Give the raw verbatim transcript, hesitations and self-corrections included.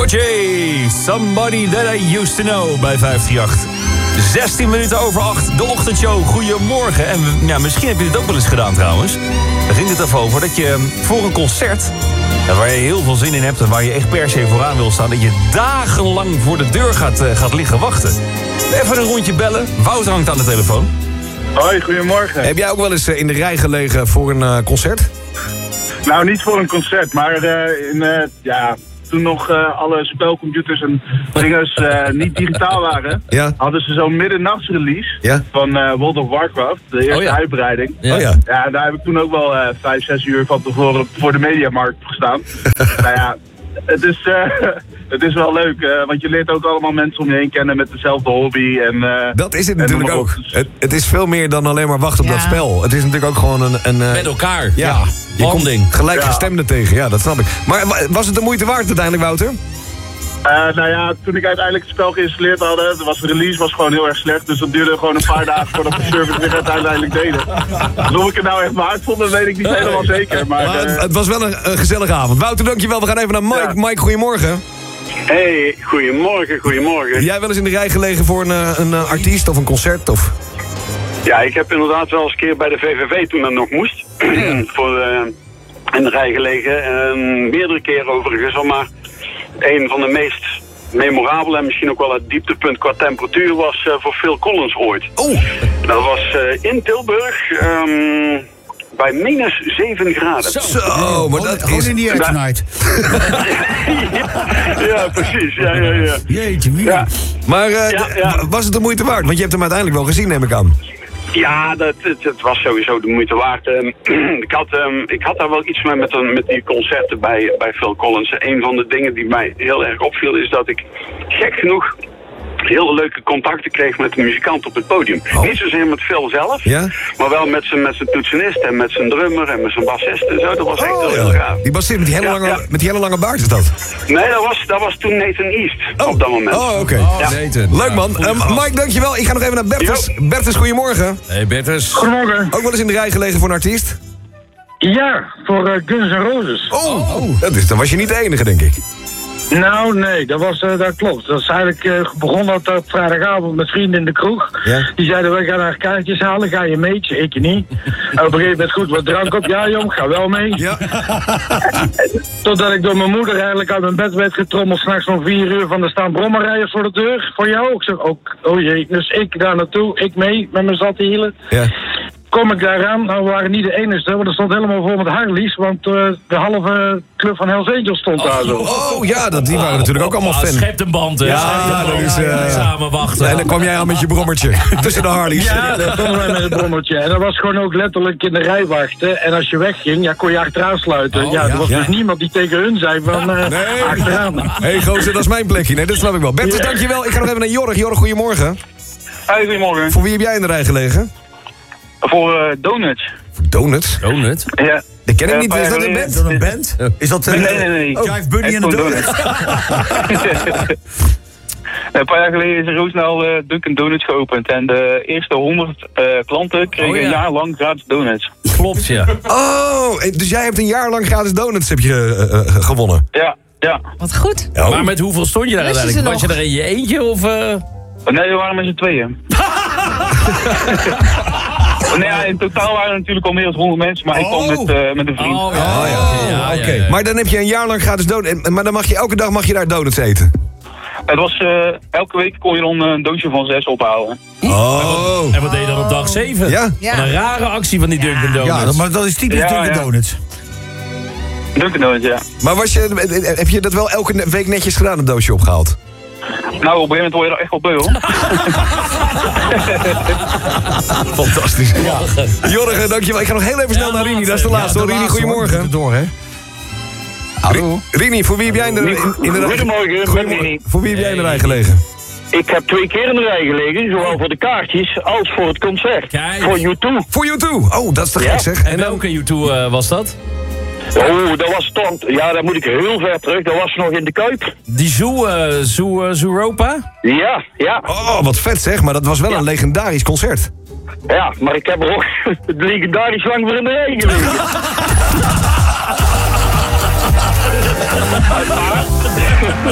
Roger, Somebody That I Used To Know bij vijf drie acht. zestien minuten over acht, de ochtendshow. Goedemorgen. En ja, misschien heb je dit ook wel eens gedaan trouwens. Daar ging het even over dat je voor een concert, waar je heel veel zin in hebt en waar je echt per se vooraan wil staan, dat je dagenlang voor de deur gaat, uh, gaat liggen wachten. Even een rondje bellen. Wouter hangt aan de telefoon. Hoi, goedemorgen. Heb jij ook wel eens uh, in de rij gelegen voor een uh, concert? Nou, niet voor een concert, maar uh, in, uh, ja, toen nog uh, alle spelcomputers en dingen uh, niet digitaal waren, ja. hadden ze zo'n middennachtsrelease ja. van uh, World of Warcraft, de eerste oh, ja. uitbreiding. Ja. Oh, ja. ja, daar heb ik toen ook wel uh, vijf, zes uur van tevoren voor de Mediamarkt gestaan. Nou ja, het is, uh, het is wel leuk, uh, want je leert ook allemaal mensen om je heen kennen met dezelfde hobby. En, uh, dat is het natuurlijk ook. Het, het is veel meer dan alleen maar wachten op ja. dat spel. Het is natuurlijk ook gewoon een... een uh, met elkaar. Ja. ja. Je komt gelijkgestemden ja. tegen, ja, dat snap ik. Maar was het de moeite waard uiteindelijk, Wouter? Uh, nou ja, toen ik uiteindelijk het spel geïnstalleerd hadden, was de release was gewoon heel erg slecht. Dus dat duurde gewoon een paar dagen voordat de service weer uiteindelijk deden. Dus of ik het nou echt waard vond, dat weet ik niet helemaal zeker. Maar, maar uh... het was wel een, een gezellige avond. Wouter, dankjewel. We gaan even naar Mike. Ja. Mike, goedemorgen. Hey, goedemorgen, goedemorgen. Jij wel eens in de rij gelegen voor een, een, een artiest of een concert? Of? Ja, ik heb inderdaad wel eens een keer bij de V V V toen dat nog moest. voor, uh, in de rij gelegen. Uh, meerdere keren overigens, maar een van de meest memorabele en misschien ook wel het dieptepunt qua temperatuur was uh, voor Phil Collins ooit. Oh. Dat was uh, in Tilburg um, bij minus zeven graden. Zo, Zo maar dat gewoon is... in die air tonight. ja, ja, precies. Ja, ja, ja. Jeetje, ja. Maar uh, ja, ja. was het de moeite waard? Want je hebt hem uiteindelijk wel gezien, neem ik aan. Ja, dat, het, het was sowieso de moeite waard. Um, ik, had, um, ik had daar wel iets mee met, met die concerten bij, bij Phil Collins. Een van de dingen die mij heel erg opviel is dat ik gek genoeg hele leuke contacten kreeg met de muzikant op het podium. Oh. Niet zozeer met Phil zelf, ja? maar wel met zijn, met zijn toetsenist en met zijn drummer en met zijn bassist en zo. Dat was echt oh, heel ja. gaaf. Die bassist met die hele, ja, lange, ja. met die hele lange baard is dat? Nee, dat was, dat was toen Nathan East oh. op dat moment. Oh, oké. Okay. Oh, ja. Leuk man. Ja, um, Mike, dankjewel. Ik ga nog even naar Bertus. Yo. Bertus, goedemorgen. Hey Bertus. Goedemorgen. Ook wel eens in de rij gelegen voor een artiest? Ja, voor uh, Guns N' Roses. Oh, oh. Dat is, dan was je niet de enige, denk ik. Nou, nee, dat, was, uh, dat klopt. Dat is eigenlijk uh, begon dat op vrijdagavond met vrienden in de kroeg. Ja? Die zeiden, we gaan naar kaartjes halen, ga je mee? Ik niet. En op een gegeven moment goed wat drank op. Ja, jong, ga wel mee. Ja. Totdat ik door mijn moeder eigenlijk uit mijn bed werd getrommeld, s'nachts om vier uur van de staan brommerrijers voor de deur. Voor jou? Ik zeg, oh, oh jee. Dus ik daar naartoe, ik mee, met mijn zatte hielen. Ja. Kom ik daaraan, nou we waren niet de enige, want er stond helemaal vol met Harleys, want uh, de halve club van Hells Angels stond oh, daar zo. Oh ja, dat, die waren natuurlijk ook allemaal oh, fan. Schept een band, hè. Ja, dat is... Uh, samen wachten. En dan kwam jij aan met je brommertje tussen de Harleys. Ja, dat kwam wij met het brommertje. En dat was gewoon ook letterlijk in de rij wachten. En als je wegging, ja, kon je achteraan sluiten. Oh, ja, er ja. was ja. dus niemand die tegen hun zei van uh, nee. achteraan. Hé hey, gozer, dat is mijn plekje. Nee, dat snap ik wel. Bertus, ja. dankjewel. Ik ga nog even naar Jorg. Jorg, goedemorgen. Hey, goedemorgen. Voor wie heb jij in de rij gelegen? Voor uh, Donuts. Voor Donuts? Donuts? Ja. Ik ken hem niet. Is dat een band? Is dat een band? Is dat uh, nee, nee, nee. Oh. Jive Bunny en de Donuts? Een paar jaar geleden is er ook snel uh, Dunkin' Donuts geopend. En de eerste honderd uh, klanten kregen oh, ja. een jaar lang gratis donuts. Klopt, ja. Oh, dus jij hebt een jaar lang gratis donuts heb je uh, uh, gewonnen? Ja, ja. Wat goed. Oh. Maar met hoeveel stond je daar Lust uiteindelijk? Was je er in je eentje of... Uh... Nee, we waren met z'n tweeën. Nee, ja, in totaal waren er natuurlijk al meer dan honderd mensen, maar oh. ik kwam met, uh, met een vriend. Oh, ja. Oh, ja. ja, oké. Okay. Ja, ja. Maar dan heb je een jaar lang gratis donuts. Maar dan mag je elke dag mag je daar donuts eten? Het was, uh, elke week kon je dan een doosje van zes ophalen. Oh. En wat deed je dan op dag zeven? Ja. ja. Een rare actie van die ja. Dunkin' Donuts. Ja, maar dat is typisch ja, Dunkin' ja. Donuts. Dunkin' Donuts, ja. Maar was je, heb je dat wel elke week netjes gedaan, een doosje opgehaald? Nou, op een gegeven moment word je er echt wel beu, hoor. Fantastisch. Ja. Jorgen, dankjewel. Ik ga nog heel even snel ja, naar Rini. Dat is de laatste, ja, hoor. Rini, goedemorgen. Door, hè? Hallo. Rini, voor wie heb jij in de, in, in de rij... Goedemorgen, Goedemorgen. Voor wie heb jij in de rij gelegen? Ik heb twee keer in de rij gelegen, zowel voor de kaartjes als voor het concert. Kijk. Voor U twee. Voor U twee? Oh, dat is te gek, ja. zeg. En, en welke U twee uh, was dat? Oh, dat was toch... Ja, dan moet ik heel ver terug. Dat was nog in de Kuip. Die Zoo, uh, Zoo, uh, Zooropa? Ja, ja. Oh, wat vet zeg, maar dat was wel ja. een legendarisch concert. Ja, maar ik heb er ook het legendarisch lang voor in de rij gelegen.